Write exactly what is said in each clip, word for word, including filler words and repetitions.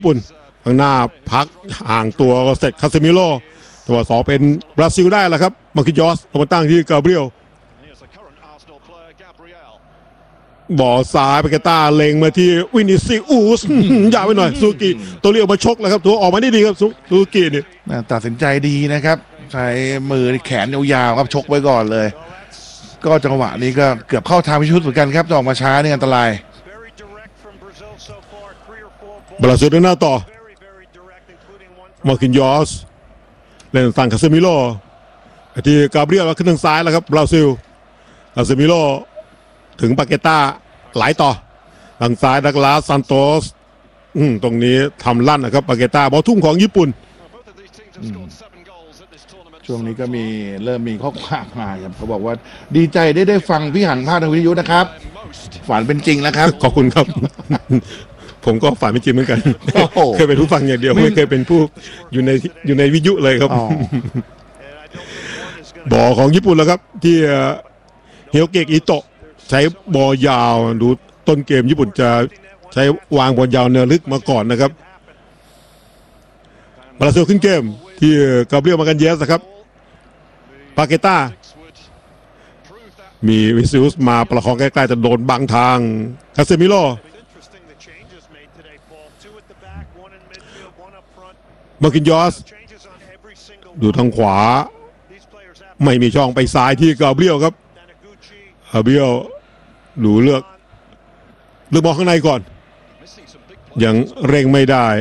ปุ่นข้างหน้าพักห่างตัวเสร็จคาเซมิโลตัวสองเป็นบราซิลได้แล้วครับมาคิยอสลงมาตั้งที่กาเบรียลบอลซ้ายปาเกต้าเล็งมาที่วินิซิอุสยาวไปหน่อยซูกิตัวเลี้ยวมาชกแล้วครับตัวออกมาได้ดีครับซูกินี่ตัดสินใจดีนะครับใช้มือแขนยาวๆครับชกไว้ก่อนเลยก็จังหวะนี้ก็เกือบเข้าทางพิชุดเหมือนกันครับจะออกมาช้านี่อันตรายบราซิลเดินหน้าต่อมาคินยอสเล่นฝั่งคาเซมิโลที่กาเบรียลขึ้นทางซ้ายแล้วครับบราซิลคาเซมิโลถึงปาเกต้าไหลต่อทางซ้ายดักลาสซานโตสตรงนี้ทำลั่นนะครับปาเกต้าบอลทุ่มของญี่ปุ่นช่วงนี้ก็มีเริ่มมีข้อความมาครับเขาบอกว่าดีใจได้ได้ฟังพี่หันภาคทางวิทยุนะครับฝันเป็นจริงแล้วครับขอบคุณครับผมก็ฝันเป็นจริงเหมือนกันเคยเป็นผู้ฟังอย่างเดียวไม่เคยเป็นผู้อยู่ในอยู่ในวิทยุเลยครับบอลของญี่ปุ่นแล้วครับที่เฮโยเกะอิโตะใช้บอลยาวดูต้นเกมญี่ปุ่นจะใช้วางบอลยาวเนื้อลึกมาก่อนนะครับบราซิลขึ้นเกมที่กาเบรียลมากันเยสนะครับปาเกต้ามีวิซิอุสมาประคองใกล้ๆจะโดนบังทางคาเซมิโลมาคินยอสดูทางขวาไม่มีช่องไปซ้ายที่กาเบรียลครับกาเบรียลดูเลือกเลือกบอลข้างในก่อนยังเร่งไม่ได้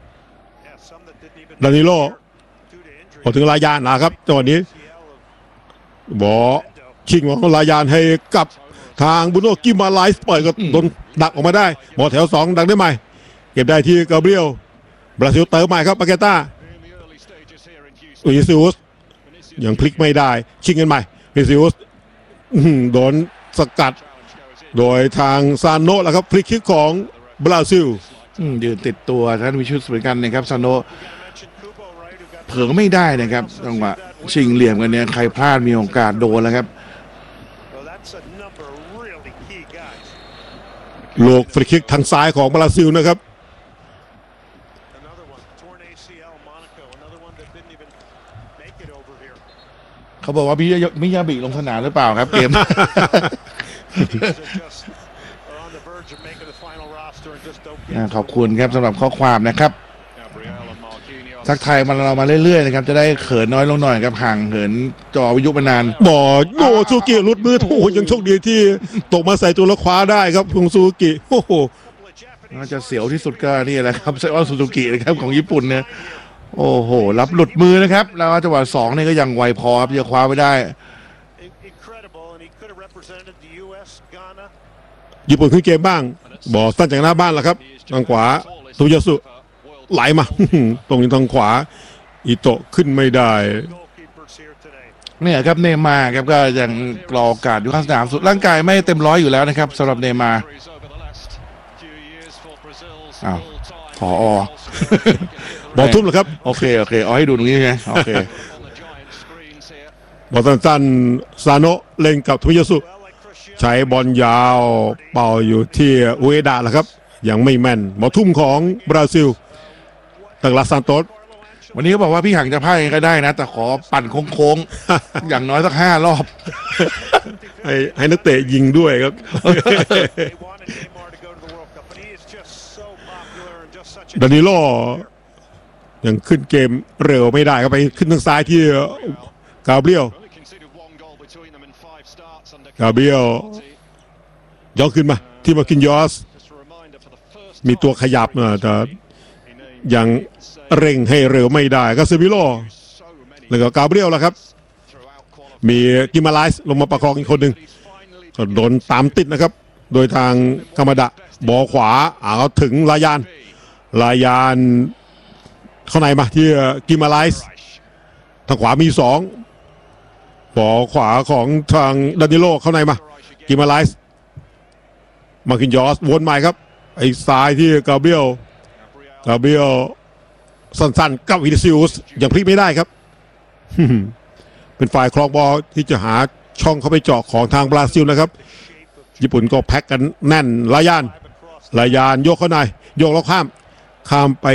ดานิโลพอถึงลายานนะครับจังหวะนี้บอลชิงของลายานให้กับทางบุโนกิมาไลส์ปล่อยก็โดนดักออกมาได้บอลแถวสองดักได้ไหมเก็บได้ที่กาเบรียลบราซิลเติมใหม่ครับปาเกต้าวินิซิอุสยังพลิกไม่ได้ชิงกันใหม่วินิซิอุสโดนสกัดโดยทางซานโนะแล้วครับพลิกคิกของบราซิลยืนติดตัวท่านวิชุดเหมือนกันนะครับซานโนะเผลอไม่ได้นะครับจังหวะชิงเหลี่ยมกันเนี่ยใครพลาดมีโอกาสโดนแล้วครับลูกฟรีคิกทางซ้ายของบราซิลนะครับเขาบอกว่ามิยามิยาบิลงสนามหรือเปล่าครับเกมขอบคุณครับสำหรับข้อความนะครับทักไทยมาเรามาเรื่อยๆนะครับจะได้เขินน้อยลงหน่อยครับห่างเหินจอวิทยุมานานบอลโยซูกิลุดมือโอ้ยังโชคดีที่ตกมาใส่ตัวแล้วคว้าได้ครับคุงซูกิโอ้โหน่าจะเสียวที่สุดก็นี่แหละครับไซออนซูซูกินะครับของญี่ปุ่นเนี่ยโอ้โหรับหลุดมือนะครับแล้วจังหวะสองนี่ก็ยังไวพอครับจะคว้าไม่ได้ญี่ปุ่นขึ้นเกมบ้างบอลสั้นจากหน้าบ้านแล้วครับทางขวาตุยาสุไหลมาตรงนี้ทางขวาอิโตะขึ้นไม่ได้เนี่ยครับเนย์มาร์ครับก็ยังรอโอกาสอยู่ข้างสนามสุดร่างกายไม่เต็มร้อยอยู่แล้วนะครับสำหรับเนย์มาร์อ้าวผอ. บอลทุ่มเหรอครับโอเคโอเคเอาให้ดูตรงนี้ไงโอเคบอลสั้นๆซาโนะเล่นกับทุยาสุใช้บอลยาวเป่าอยู่ที่อุเอดะแหละครับยังไม่แม่นบอลทุ่มของบราซิลตักลาซานโตสวันนี้เขาบอกว่าพี่หังจะพลาดก็ได้นะแต่ขอปั่นโค้งๆ อย่างน้อยสักห้ารอบให้ให้นักเตะยิงด้วยครับดานิโลยังขึ้นเกมเร็วไม่ได้ครับไปขึ้นทางซ้ายที่กาเบรียลกาเบรียลย่อขึ้นมาที่มาคินยอสมีตัวขยับแต่ยังเร่งให้เร็วไม่ได้ก็เซมิโลแล้วก็กาเบรียลแล้วครับมีกิมาไลส์ลงมาประคองอีกคนหนึ่งก็โดนตามติดนะครับโดยทางกามาดะบอลขวาเอาถึงลายานลายานเข้าในมาที่กิมาไลส์ทางขวามีสองบอลขวาของทางดานิโลเข้าในมากิมาไลส์มาคินยอสวนใหม่ครับไอ้ซ้ายที่กาเบรียลกาเบรียลสั้นๆกับวินิซิอุสยังพลิกไม่ได้ครับเป็นฝ่ายครองบอลที่จะหาช่องเข้าไปเจาะของทางบราซิลนะครับญี่ปุ่นก็แพ็กกันแน่นลายานลายานโยกเข้าในโยกแล้วข้ามข้ามไป